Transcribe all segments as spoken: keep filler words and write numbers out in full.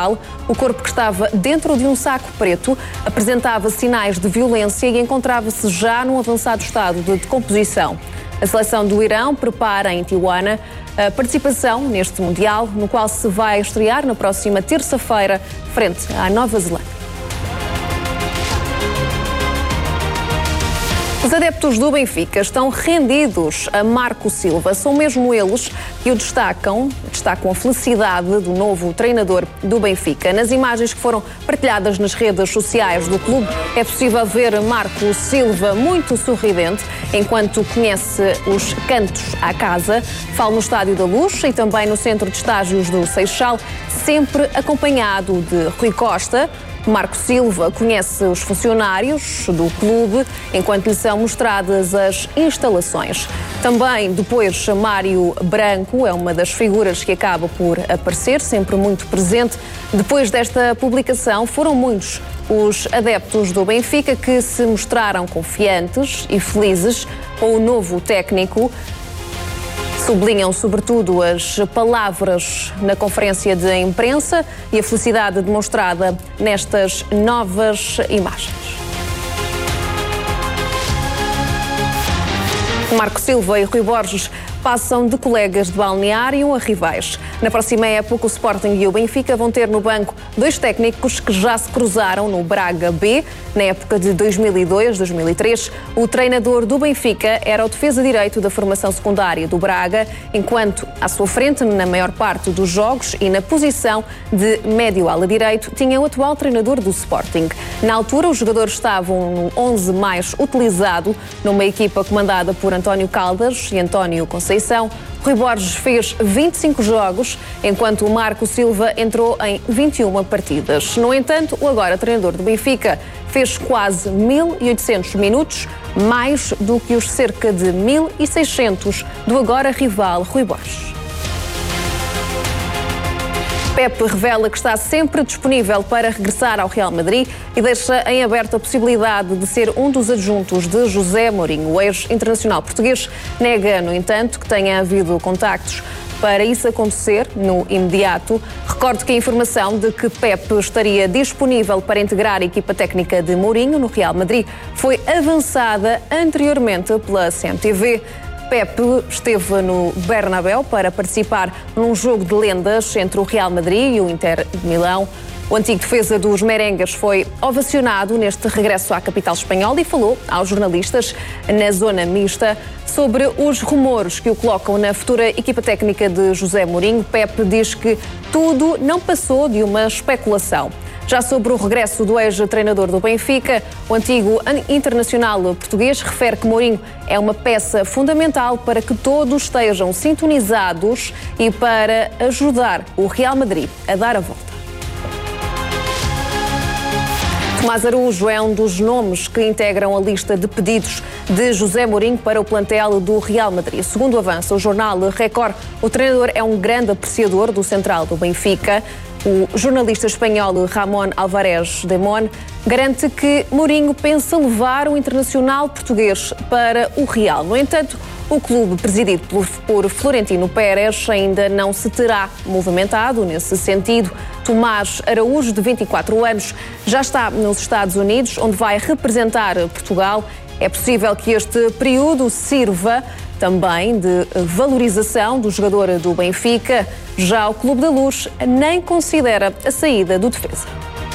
Seixal. O corpo, que estava dentro de um saco preto, apresentava sinais de violência e encontrava-se já num avançado estado de decomposição. A seleção do Irão prepara em Tijuana a participação neste Mundial, no qual se vai estrear na próxima terça-feira, frente à Nova Zelândia. Os adeptos do Benfica estão rendidos a Marco Silva. São mesmo eles que o destacam, destacam a felicidade do novo treinador do Benfica. Nas imagens que foram partilhadas nas redes sociais do clube, é possível ver Marco Silva muito sorridente enquanto conhece os cantos à casa. Fala no Estádio da Luz e também no Centro de Estágios do Seixal, sempre acompanhado de Rui Costa. Marco Silva conhece os funcionários do clube enquanto lhe são mostradas as instalações. Também depois Mário Branco é uma das figuras que acaba por aparecer, sempre muito presente. Depois desta publicação foram muitos os adeptos do Benfica que se mostraram confiantes e felizes com o novo técnico. Sublinham sobretudo as palavras na conferência de imprensa e a felicidade demonstrada nestas novas imagens. Marco Silva e Rui Borges passam de colegas de balneário a rivais. Na próxima época, o Sporting e o Benfica vão ter no banco dois técnicos que já se cruzaram no Braga B. Na época de dois mil e dois, dois mil e três, o treinador do Benfica era o defesa-direito da formação secundária do Braga, enquanto à sua frente, na maior parte dos jogos e na posição de médio-ala direito, tinha o atual treinador do Sporting. Na altura, os jogadores estavam no onze mais utilizado, numa equipa comandada por António Caldas e António Conceição. Rui Borges fez vinte e cinco jogos, enquanto o Marco Silva entrou em vinte e uma partidas. No entanto, o agora treinador do Benfica fez quase mil e oitocentos minutos, mais do que os cerca de mil e seiscentos do agora rival Rui Borges. Pep revela que está sempre disponível para regressar ao Real Madrid e deixa em aberto a possibilidade de ser um dos adjuntos de José Mourinho. O ex-internacional português nega, no entanto, que tenha havido contactos para isso acontecer no imediato. Recordo que a informação de que Pep estaria disponível para integrar a equipa técnica de Mourinho no Real Madrid foi avançada anteriormente pela C M T V. Pep esteve no Bernabéu para participar num jogo de lendas entre o Real Madrid e o Inter de Milão. O antigo defesa dos merengues foi ovacionado neste regresso à capital espanhola e falou aos jornalistas na zona mista sobre os rumores que o colocam na futura equipa técnica de José Mourinho. Pep diz que tudo não passou de uma especulação. Já sobre o regresso do ex-treinador do Benfica, o antigo internacional português refere que Mourinho é uma peça fundamental para que todos estejam sintonizados e para ajudar o Real Madrid a dar a volta. Tomás Araújo é um dos nomes que integram a lista de pedidos de José Mourinho para o plantel do Real Madrid. Segundo avança o jornal Record, o treinador é um grande apreciador do central do Benfica. O jornalista espanhol Ramón Álvarez de Mon garante que Mourinho pensa levar o internacional português para o Real. No entanto, o clube presidido por Florentino Pérez ainda não se terá movimentado nesse sentido. Tomás Araújo, de vinte e quatro anos, já está nos Estados Unidos, onde vai representar Portugal. É possível que este período sirva também de valorização do jogador do Benfica. Já o Clube da Luz nem considera a saída do defesa.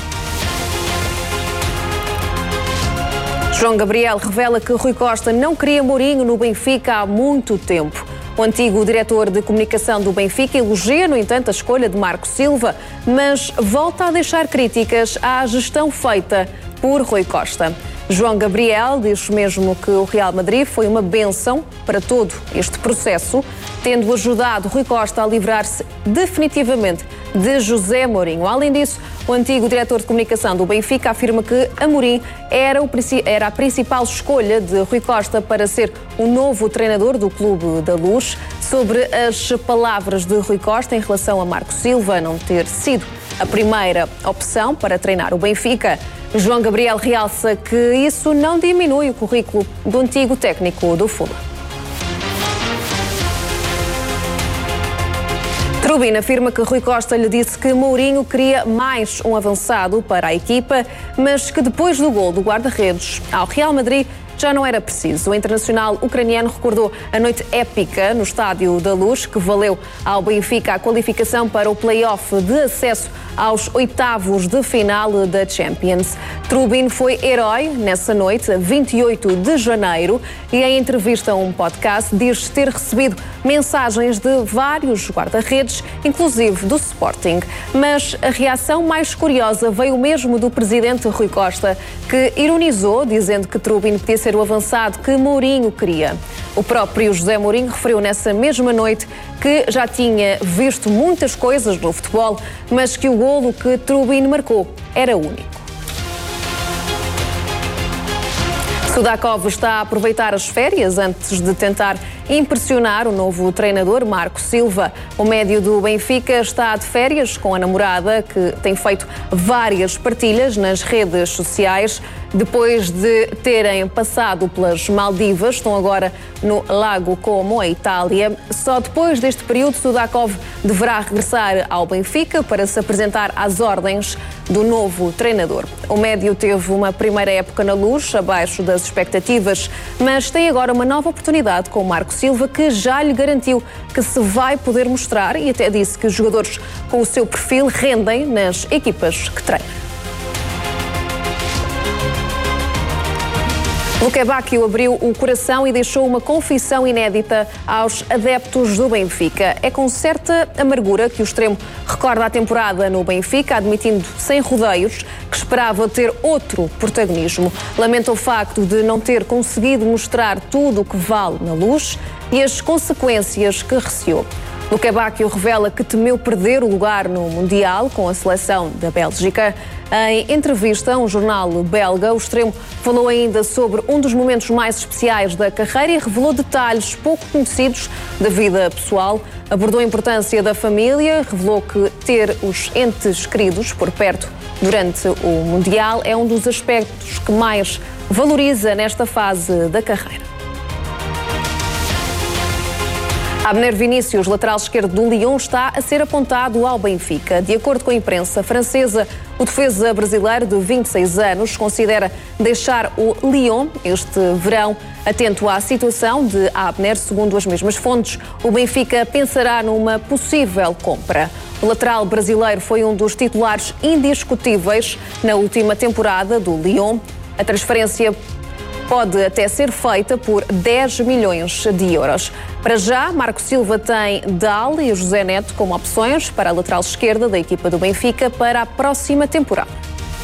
João Gabriel revela que Rui Costa não queria Mourinho no Benfica há muito tempo. O antigo diretor de comunicação do Benfica elogia, no entanto, a escolha de Marco Silva, mas volta a deixar críticas à gestão feita por Rui Costa. João Gabriel diz mesmo que o Real Madrid foi uma bênção para todo este processo, tendo ajudado Rui Costa a livrar-se definitivamente de José Mourinho. Além disso, o antigo diretor de comunicação do Benfica afirma que Amorim era, o, era a principal escolha de Rui Costa para ser o novo treinador do Clube da Luz. Sobre as palavras de Rui Costa em relação a Marco Silva não ter sido a primeira opção para treinar o Benfica, João Gabriel realça que isso não diminui o currículo do antigo técnico do Fulham. Trubin afirma que Rui Costa lhe disse que Mourinho queria mais um avançado para a equipa, mas que depois do gol do guarda-redes ao Real Madrid já não era preciso. O internacional ucraniano recordou a noite épica no Estádio da Luz, que valeu ao Benfica a qualificação para o play-off de acesso aos oitavos de final da Champions. Trubin foi herói nessa noite, vinte e oito de janeiro, e em entrevista a um podcast diz ter recebido mensagens de vários guarda-redes, inclusive do Sporting. Mas a reação mais curiosa veio mesmo do presidente Rui Costa, que ironizou, dizendo que Trubin podia ser o avançado que Mourinho queria. O próprio José Mourinho referiu nessa mesma noite que já tinha visto muitas coisas no futebol, mas que o golo que Trubin marcou era único. Sudakov está a aproveitar as férias antes de tentar impressionar o novo treinador Marco Silva. O médio do Benfica está de férias com a namorada, que tem feito várias partilhas nas redes sociais. Depois de terem passado pelas Maldivas, estão agora no Lago Como, a Itália. Só depois deste período, Sudakov deverá regressar ao Benfica para se apresentar às ordens do novo treinador. O médio teve uma primeira época na Luz, abaixo das expectativas, mas tem agora uma nova oportunidade com o Marco Silva, que já lhe garantiu que se vai poder mostrar e até disse que os jogadores com o seu perfil rendem nas equipas que treina. Luque Bacchio abriu o coração e deixou uma confissão inédita aos adeptos do Benfica. É com certa amargura que o extremo recorda a temporada no Benfica, admitindo sem rodeios que esperava ter outro protagonismo. Lamenta o facto de não ter conseguido mostrar tudo o que vale na Luz e as consequências que receou. Luque Bacchio revela que temeu perder o lugar no Mundial com a seleção da Bélgica. Em entrevista a um jornal belga, o extremo falou ainda sobre um dos momentos mais especiais da carreira e revelou detalhes pouco conhecidos da vida pessoal. Abordou a importância da família, revelou que ter os entes queridos por perto durante o Mundial é um dos aspectos que mais valoriza nesta fase da carreira. Abner Vinícius, lateral esquerdo do Lyon, está a ser apontado ao Benfica. De acordo com a imprensa francesa, o defesa brasileiro de vinte e seis anos considera deixar o Lyon este verão. Atento à situação de Abner, segundo as mesmas fontes, o Benfica pensará numa possível compra. O lateral brasileiro foi um dos titulares indiscutíveis na última temporada do Lyon. A transferência pode até ser feita por dez milhões de euros. Para já, Marco Silva tem Dal e José Neto como opções para a lateral esquerda da equipa do Benfica para a próxima temporada.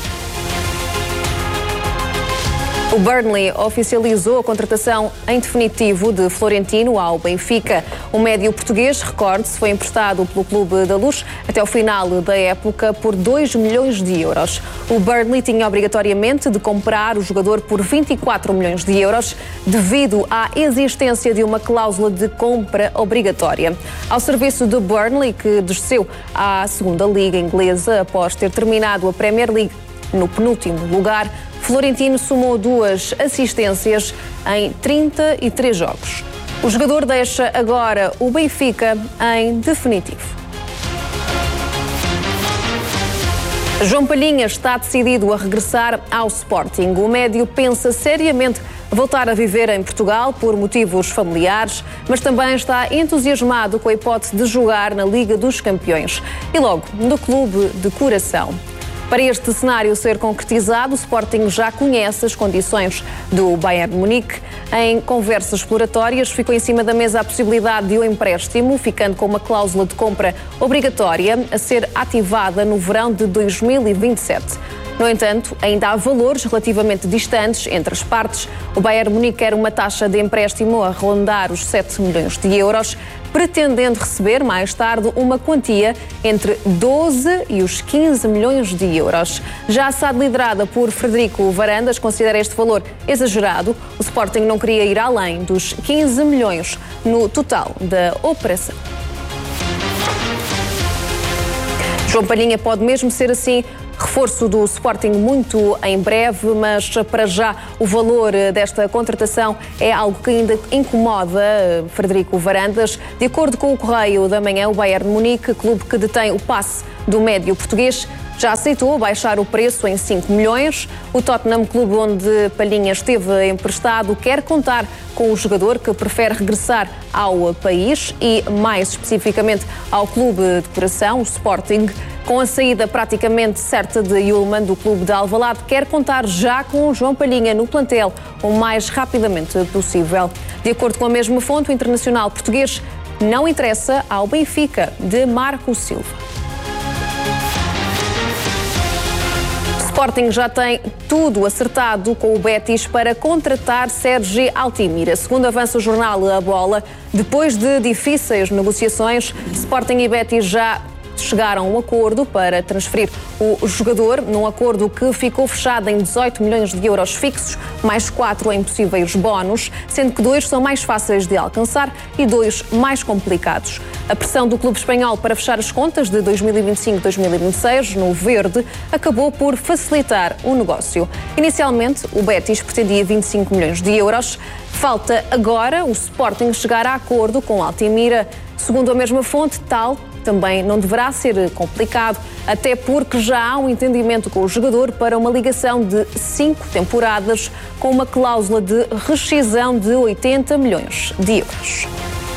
O Burnley oficializou a contratação em definitivo de Florentino ao Benfica. O médio português, recorde-se, foi emprestado pelo Clube da Luz até o final da época por dois milhões de euros. O Burnley tinha obrigatoriamente de comprar o jogador por vinte e quatro milhões de euros devido à existência de uma cláusula de compra obrigatória. Ao serviço do Burnley, que desceu à segunda liga inglesa após ter terminado a Premier League no penúltimo lugar, Florentino somou duas assistências em trinta e três jogos. O jogador deixa agora o Benfica em definitivo. João Palhinha está decidido a regressar ao Sporting. O médio pensa seriamente voltar a viver em Portugal por motivos familiares, mas também está entusiasmado com a hipótese de jogar na Liga dos Campeões e logo no clube de coração. Para este cenário ser concretizado, o Sporting já conhece as condições do Bayern de Munique. Em conversas exploratórias, ficou em cima da mesa a possibilidade de um empréstimo, ficando com uma cláusula de compra obrigatória a ser ativada no verão de dois mil e vinte e sete. No entanto, ainda há valores relativamente distantes entre as partes. O Bayern de Munique quer uma taxa de empréstimo a rondar os sete milhões de euros, pretendendo receber mais tarde uma quantia entre doze e os quinze milhões de euros. Já a S A D, liderada por Frederico Varandas, considera este valor exagerado. O Sporting não queria ir além dos quinze milhões no total da operação. João Palhinha pode mesmo ser assim reforço do Sporting muito em breve, mas para já o valor desta contratação é algo que ainda incomoda Frederico Varandas. De acordo com o Correio da Manhã, o Bayern de Munique, clube que detém o passe do médio português, já aceitou baixar o preço em cinco milhões. O Tottenham, clube onde Palhinha esteve emprestado, quer contar com o jogador, que prefere regressar ao país e, mais especificamente, ao clube de coração, o Sporting. Com a saída praticamente certa de Yulman do clube de Alvalade, quer contar já com o João Palhinha no plantel o mais rapidamente possível. De acordo com a mesma fonte, o internacional português não interessa ao Benfica de Marco Silva. Sporting já tem tudo acertado com o Betis para contratar Sergi Altimira. Segundo avança o jornal A Bola, depois de difíceis negociações, Sporting e Betis já chegaram a um acordo para transferir o jogador, num acordo que ficou fechado em dezoito milhões de euros fixos, mais quatro em possíveis bónus, sendo que dois são mais fáceis de alcançar e dois mais complicados. A pressão do clube espanhol para fechar as contas de dois mil e vinte e cinco dois mil e vinte e seis no verde acabou por facilitar o negócio. Inicialmente, o Betis pretendia vinte e cinco milhões de euros. Falta agora o Sporting chegar a acordo com Altimira. Segundo a mesma fonte, tal também não deverá ser complicado, até porque já há um entendimento com o jogador para uma ligação de cinco temporadas com uma cláusula de rescisão de oitenta milhões de euros.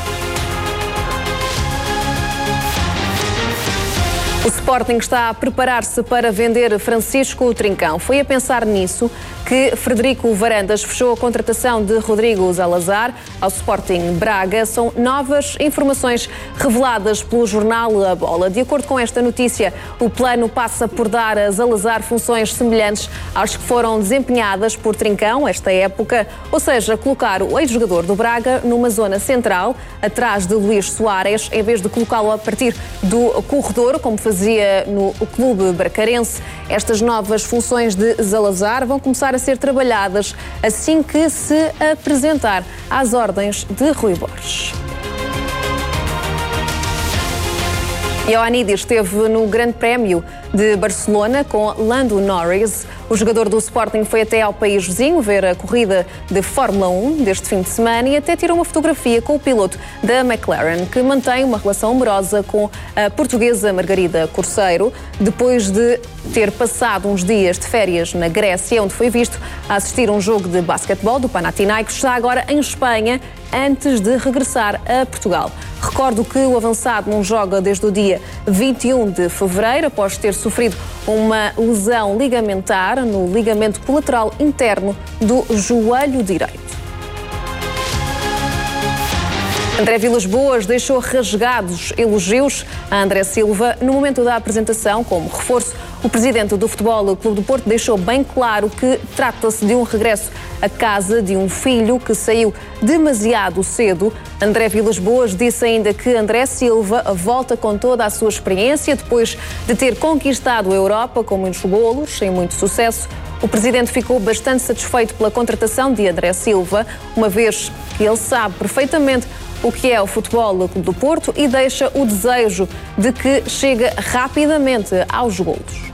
O Sporting está a preparar-se para vender Francisco Trincão. Foi a pensar nisso que Frederico Varandas fechou a contratação de Rodrigo Zalazar ao Sporting Braga. São novas informações reveladas pelo jornal A Bola. De acordo com esta notícia, o plano passa por dar a Zalazar funções semelhantes às que foram desempenhadas por Trincão esta época, ou seja, colocar o ex-jogador do Braga numa zona central, atrás de Luís Soares, em vez de colocá-lo a partir do corredor, como fazia no clube bracarense. Estas novas funções de Zalazar vão começar a ser trabalhadas assim que se apresentar às ordens de Rui Borges. Ioannidis esteve no Grande Prémio de Barcelona com Lando Norris. O jogador do Sporting foi até ao país vizinho ver a corrida de Fórmula um deste fim de semana e até tirou uma fotografia com o piloto da McLaren, que mantém uma relação amorosa com a portuguesa Margarida Corseiro, depois de ter passado uns dias de férias na Grécia, onde foi visto a assistir a um jogo de basquetebol do Panathinaikos. Está agora em Espanha, antes de regressar a Portugal. Recordo que o avançado não joga desde o dia vinte e um de fevereiro, após ter sofrido uma lesão ligamentar no ligamento colateral interno do joelho direito. André Vilas-Boas deixou rasgados elogios a André Silva no momento da apresentação como reforço. O presidente do Futebol Clube do Porto deixou bem claro que trata-se de um regresso a casa de um filho que saiu demasiado cedo. André Vilas-Boas disse ainda que André Silva volta com toda a sua experiência depois de ter conquistado a Europa com muitos golos, sem muito sucesso. O presidente ficou bastante satisfeito pela contratação de André Silva, uma vez que ele sabe perfeitamente o que é o Futebol Clube do Porto e deixa o desejo de que chegue rapidamente aos golos.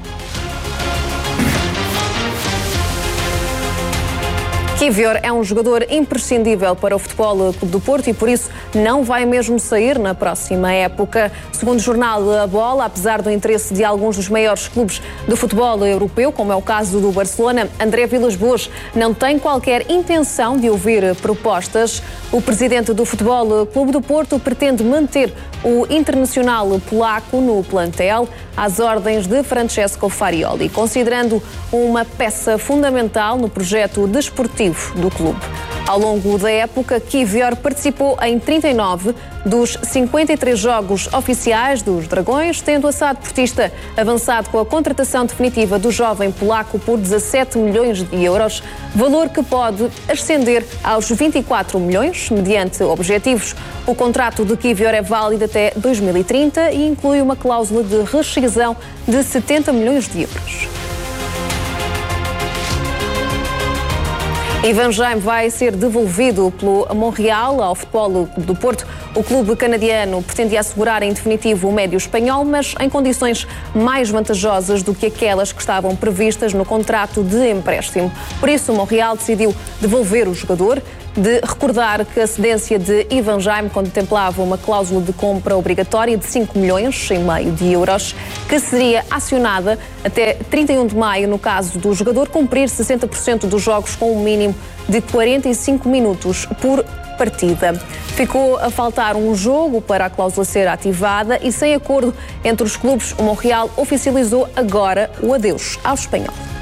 Kiwior é um jogador imprescindível para o Futebol Clube do Porto e por isso não vai mesmo sair na próxima época. Segundo o jornal A Bola, apesar do interesse de alguns dos maiores clubes do futebol europeu, como é o caso do Barcelona, André Vilas-Boas não tem qualquer intenção de ouvir propostas. O presidente do Futebol Clube do Porto pretende manter o internacional polaco no plantel às ordens de Francesco Farioli, considerando uma peça fundamental no projeto desportivo do clube. Ao longo da época, Kiwior participou em trinta e nove dos cinquenta e três jogos oficiais dos Dragões, tendo a S A D Portista avançado com a contratação definitiva do jovem polaco por dezassete milhões de euros, valor que pode ascender aos vinte e quatro milhões, mediante objetivos. O contrato de Kiwior é válido até dois mil e trinta e inclui uma cláusula de rescisão de setenta milhões de euros. Ivan Jaime vai ser devolvido pelo Montreal ao Futebol Clube do Porto. O clube canadiano pretendia assegurar em definitivo o médio espanhol, mas em condições mais vantajosas do que aquelas que estavam previstas no contrato de empréstimo. Por isso, o Montreal decidiu devolver o jogador, de recordar que a cedência de Ivan Jaime contemplava uma cláusula de compra obrigatória de cinco milhões e meio de euros, que seria acionada até trinta e um de maio no caso do jogador cumprir sessenta por cento dos jogos com um mínimo de quarenta e cinco minutos por partida. Ficou a faltar um jogo para a cláusula ser ativada e, sem acordo entre os clubes, o Montreal oficializou agora o adeus ao espanhol.